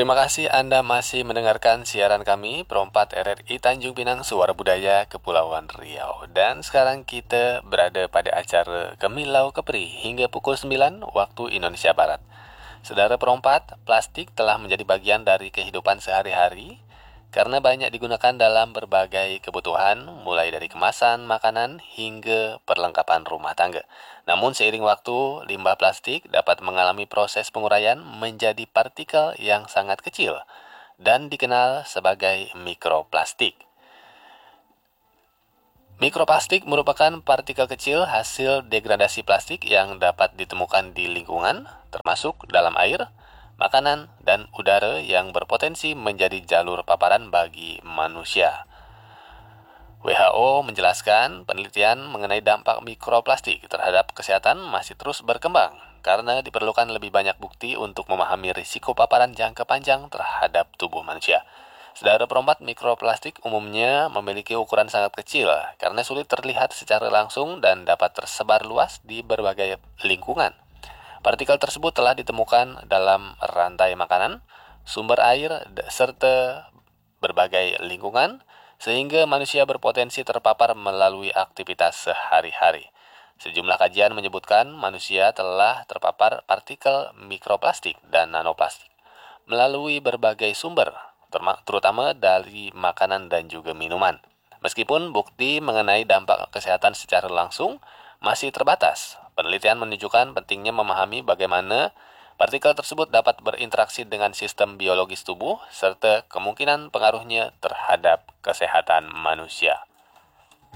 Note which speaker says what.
Speaker 1: Terima kasih Anda masih mendengarkan siaran kami, Perompat RRI Tanjung Pinang, Suara Budaya, Kepulauan Riau. Dan sekarang kita berada pada acara Kemilau Kepri hingga pukul 9 waktu Indonesia Barat. Saudara Perompat, plastik telah menjadi bagian dari kehidupan sehari-hari karena banyak digunakan dalam berbagai kebutuhan, mulai dari kemasan, makanan, hingga perlengkapan rumah tangga. Namun seiring waktu, limbah plastik dapat mengalami proses penguraian menjadi partikel yang sangat kecil dan dikenal sebagai mikroplastik. Mikroplastik merupakan partikel kecil hasil degradasi plastik yang dapat ditemukan di lingkungan, termasuk dalam air, makanan, dan udara yang berpotensi menjadi jalur paparan bagi manusia. WHO menjelaskan penelitian mengenai dampak mikroplastik terhadap kesehatan masih terus berkembang karena diperlukan lebih banyak bukti untuk memahami risiko paparan jangka panjang terhadap tubuh manusia. Saudara Perompat, mikroplastik umumnya memiliki ukuran sangat kecil karena sulit terlihat secara langsung dan dapat tersebar luas di berbagai lingkungan. Partikel tersebut telah ditemukan dalam rantai makanan, sumber air, serta berbagai lingkungan, sehingga manusia berpotensi terpapar melalui aktivitas sehari-hari. Sejumlah kajian menyebutkan manusia telah terpapar partikel mikroplastik dan nanoplastik melalui berbagai sumber, terutama dari makanan dan juga minuman. Meskipun bukti mengenai dampak kesehatan secara langsung masih terbatas, penelitian menunjukkan pentingnya memahami bagaimana partikel tersebut dapat berinteraksi dengan sistem biologis tubuh serta kemungkinan pengaruhnya terhadap kesehatan manusia.